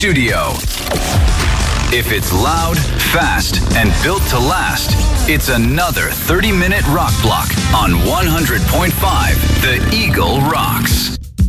studio. If it's loud, fast, and built to last, it's another 30-minute rock block on 100.5 The Eagle Rocks.